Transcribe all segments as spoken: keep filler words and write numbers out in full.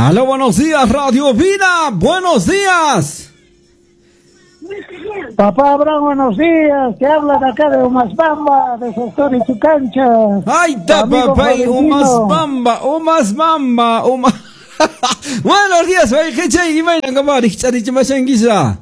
Aló, buenos días, Radio Vida. Buenos días. Papá Abraham, buenos días. Te habla de acá de Umasbamba, de sector y tu cancha. Ay, ta papá, Umasbamba, Umasbamba, Umas. Buenos días, soy Jeche y me enamoré de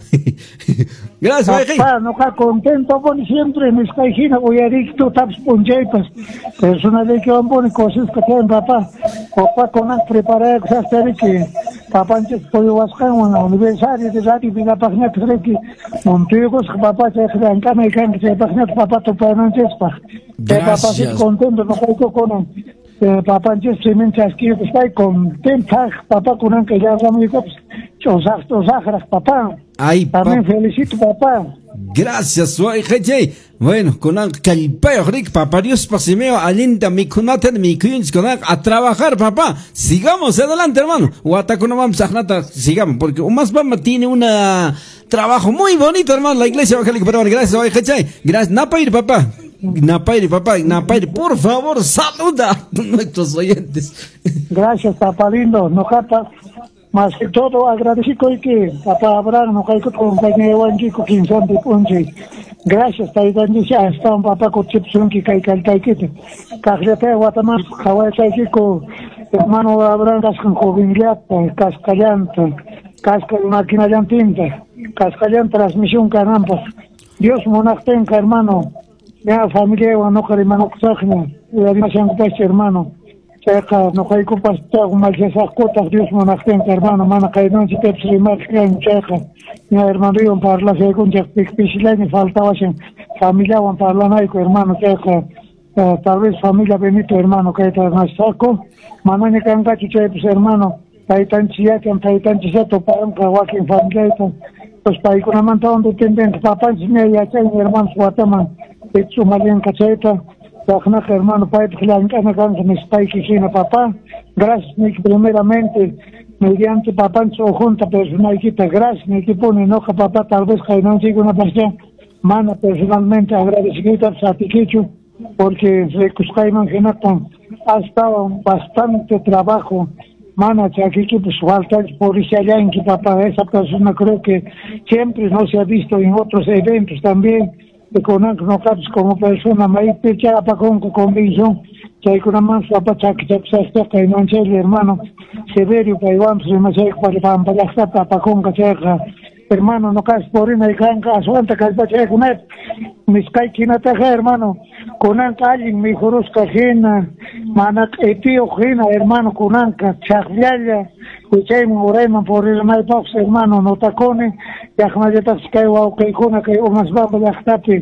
Gracias, papá, no está contento, pone siempre en esta esquina, voy a decir tú taps punjeipas. Persona de que van pone cosas que tienen, papá. Papá, con las preparadas, que que papá, antes puedo buscar un aniversario de radio, y la página creo que un tío que papá se hace en cama y can que se página papá, tu padre no es pa. Papá, se contento, no estoy con papá, antes se me chasquillo que está contento, papá, con un que ya vamos a ir, chosas, chosas, papá. Ay, también felicito, papá. Gracias, soy Jeje. Bueno, con el calpeo, Rick, papá, Dios pasimeo, alinta mi cunaten, mi cuins, con a trabajar, papá. Sigamos adelante, hermano. Guata con vamos a nata, sigamos, porque más mamá tiene un trabajo muy bonito, hermano, la iglesia evangélica. Pero gracias, soy Jeje. Gracias, Napair, papá. Napair, papá, Napair, por favor, saluda a nuestros oyentes. Gracias, papá lindo, no capa. Más que todo agradezco que papá Abraham no caigo con compañía de con quinzón de punche. Gracias, Taitan dice hasta un papá con chipsun que caiga el taikete. Cajete Guatemala, Hawaii taikiko, hermano Abraham cascan jovingliata, cascallanta, casca máquina llantinta, cascallan transmisión canampas. Dios monactenca, hermano. Ya familia no hermano Xagna, y animación que hermano. Checa, no hay copas, tengo mal que esas cotas, Dios monactenca, hermano, mana caidón, si te psi más que en checa. Mi hermano, yo para la segunda, pichilene, faltaba sin familia, van para la naico, hermano, checa. Tal vez familia Benito, hermano, que está más saco. Mamá, ni canga, chiche, pues hermano, hay tan chía, que hay tan chía, toparon, que guaque en familia, pues para ir con la manta donde tienden, papá, si me ya mi hermano, Guatemala, es su malien cacheta. Hermano, Padre, que la encana me está diciendo, papá, gracias, primeramente, mediante papá en su junta personal, gracias, mi equipo, me enoja, papá, tal vez que no siga una persona, mana, personalmente, agradecimiento a Satiquichu, porque se imagina ha estado bastante trabajo, mana, aquí pues falta por ese allá en que papá, esa persona creo que siempre no se ha visto en otros eventos también. Con no caps como persona mai pichara pa con convicción que hay una más pa chac chac sa que no sé hermano Severio que vamos se me sé para para para esta pa con que hermano no cas por en el canca suelta que pa chac una mis kai kina ta hermano con an alguien mi joros cajena mana etio gena hermano con an chaclialla que morema por el mai box hermano no tacone ya jamás ya tas que o que con que o más va a estar que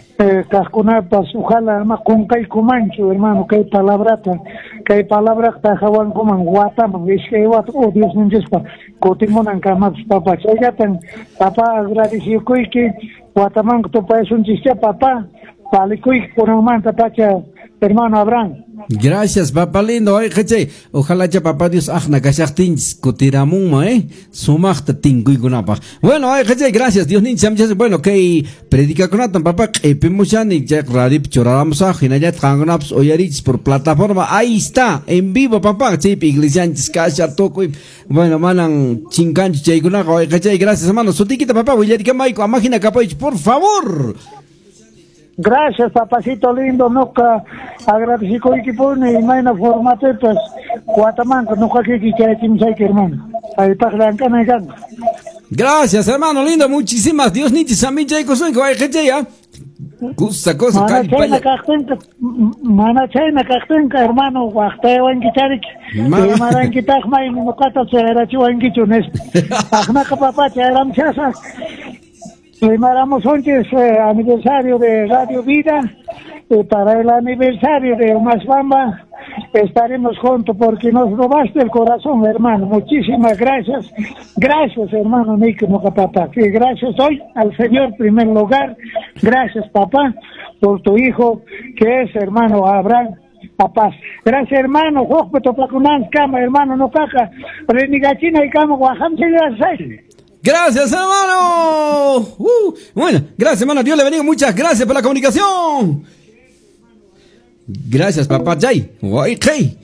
cascunapas ojalá más con que comancho hermano que palabrata que palabra ta jawan como guata es que wat oh Dios no es pa cotimon cama papá ya tan papá agradecido que guatamán to pa es un chiste papá palico y por un manta tacha hermano Abraham. Gracias, papá lindo, ay, jeche. Ojalá ya papá Dios ajna kashachtin kutiramun, eh. Sumachta tingui gunapa. Bueno, ay, jeche, gracias. Dios ni chamchas, bueno, que predica conatan, papá, que pimushani ya radip choramos ajina ya trangonaps oyarich por plataforma. Ahí está, en vivo, papá. Chip iglesianchis kasha toko. Bueno, manan chinganch chaygunaga, ay, jeche, gracias, hermano. Sotiquita, papá, oyarika maiko, amagina capoich, por favor. Gracias, papacito lindo, nunca agradecido y que pone y maina formato pues Guatamanca, nunca que que que hermano. Ahí para la cana gana. Gracias, hermano lindo, muchísimas Dios ni sami jay kosoy ko ay kete ya. Cosa cosa kai pala. Mana chayna kaktenka hermano, waqtay wan kicharik. Mana kitak may no kata chera chuan kichunes. Ajna ka papá cheram chasa. Celebramos hoy eh, aniversario de Radio Vida, eh, para el aniversario de Umasbamba estaremos juntos porque nos robaste el corazón, hermano. Muchísimas gracias, gracias hermano Nico Moca papá, que gracias hoy al Señor en primer lugar, gracias papá por tu hijo que es hermano Abraham. Papá, gracias hermano, Jokpeto Pacunan, cama hermano, no caca, renigachina y cama, guajam, Gracias, hermano. Uh, bueno, gracias, hermano. Dios le bendiga. Muchas gracias por la comunicación. Gracias, papá Jay.